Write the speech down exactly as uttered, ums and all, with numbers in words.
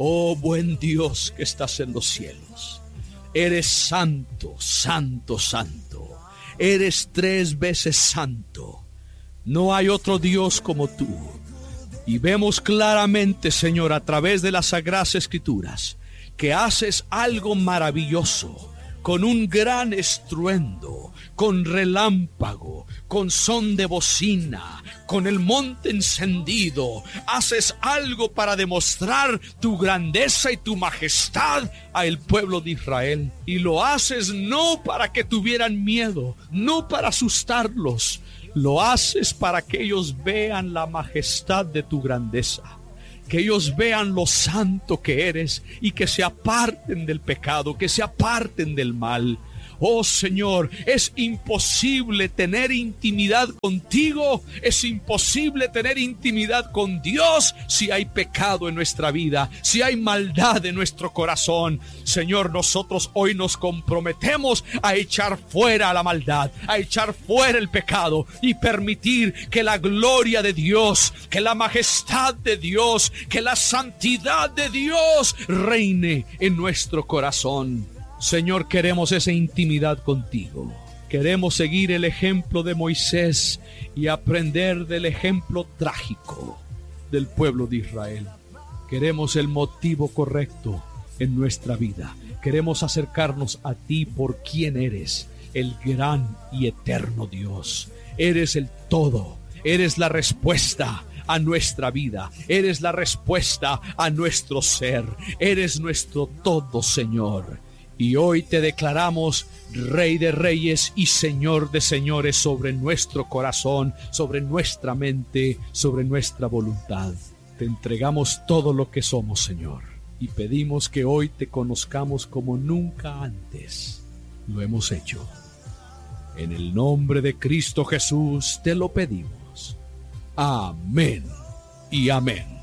Oh buen Dios que estás en los cielos, eres santo, santo, santo. Eres tres veces santo. No hay otro Dios como tú. Y vemos claramente, Señor, a través de las Sagradas Escrituras, que haces algo maravilloso, con un gran estruendo, con relámpago, con son de bocina, con el monte encendido. Haces algo para demostrar tu grandeza y tu majestad al pueblo de Israel. Y lo haces no para que tuvieran miedo, no para asustarlos. Lo haces para que ellos vean la majestad de tu grandeza, que ellos vean lo santo que eres y que se aparten del pecado, que se aparten del mal. Oh Señor, es imposible tener intimidad contigo, es imposible tener intimidad con Dios si hay pecado en nuestra vida, si hay maldad en nuestro corazón. Señor, nosotros hoy nos comprometemos a echar fuera la maldad, a echar fuera el pecado y permitir que la gloria de Dios, que la majestad de Dios, que la santidad de Dios reine en nuestro corazón. Señor, queremos esa intimidad contigo. Queremos seguir el ejemplo de Moisés y aprender del ejemplo trágico del pueblo de Israel. Queremos el motivo correcto en nuestra vida. Queremos acercarnos a ti por quien eres, el gran y eterno Dios. Eres el todo, eres la respuesta a nuestra vida, eres la respuesta a nuestro ser, eres nuestro todo, Señor. Y hoy te declaramos Rey de Reyes y Señor de Señores sobre nuestro corazón, sobre nuestra mente, sobre nuestra voluntad. Te entregamos todo lo que somos, Señor, y pedimos que hoy te conozcamos como nunca antes lo hemos hecho. En el nombre de Cristo Jesús te lo pedimos. Amén y amén.